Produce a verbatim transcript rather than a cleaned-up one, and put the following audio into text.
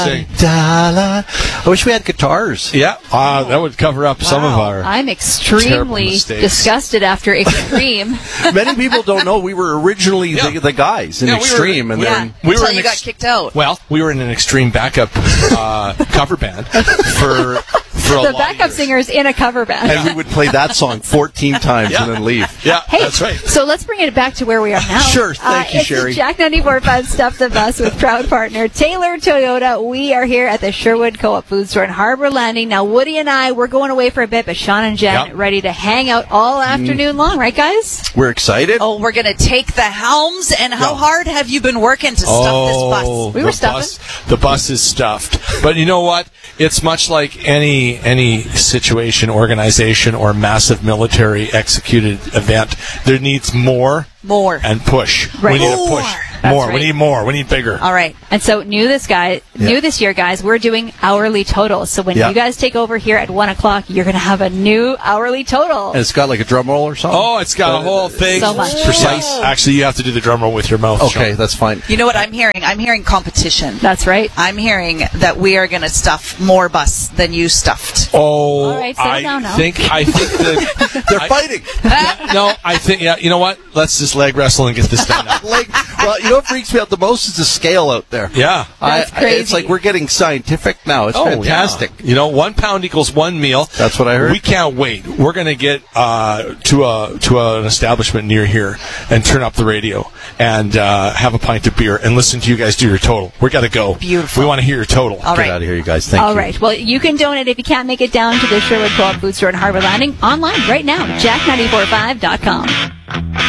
Sing. Da-la. I wish we had guitars. Yeah, uh, that would cover up some of our I'm terrible extremely mistakes. disgusted after Extreme. Many people don't know we were originally Yeah. the, the guys in Yeah, we were- Extreme, and Yeah, then We were until an you ex- got kicked out. Well, we were in an Extreme backup uh, cover band for for a The lot of backup years. singers in a cover band. and we would play that song fourteen times Yeah. and then leave. Yeah, Hey, that's right. so let's bring it back to where we are now. Sure, thank you, it's Sherry. the Jack ninety-four point five Stuff the Bus with proud partner Taylor Toyota. We are here at the Sherwood Co-op Food Store in Harbor Landing. Now, Woody and I, we're going away for a bit, but Sean and Jen Yep. ready to hang out all afternoon long, right, guys? We're excited. Oh, we're going to take the helms. And how No. hard have you been working to stuff this bus? We were the stuffing. bus, the bus is stuffed. But you know what? It's much like any any situation, organization, or massive military executed event. There needs more More. and push. Right. We need More. a push. That's More. right. We need more. We need bigger. All right. And so new this guy, new this year, guys, we're doing hourly totals. So when Yeah. you guys take over here at one o'clock, you're going to have a new hourly total. And it's got like a drum roll or something? Oh, it's got a whole thing. So much. Precise. Actually, you have to do the drum roll with your mouth. Okay, Sean. that's fine. You know what I'm hearing? I'm hearing competition. That's right. I'm hearing that we are going to stuff more bus than you stuffed. Oh, All right, settle I down now. think I think that They're I- fighting. Yeah, no, I think yeah. You know what? Let's just leg wrestle and get this done. Now. Like, well, you know what freaks me out the most is the scale out there. Yeah. That's I, I- crazy. It's like we're getting scientific now. It's Oh, fantastic. yeah. You know, one pound equals one meal. That's what I heard. We can't wait. We're going to get uh, to a to an establishment near here and turn up the radio and uh, have a pint of beer and listen to you guys do your total. We got to go. Beautiful. We want to hear your total. All Get right. out of here, you guys. Thank All you. right. Well, you can donate if you can't make it down to the Sherwood Co-op Food Store in Harbor Landing online right now, jack ninety four five dot com.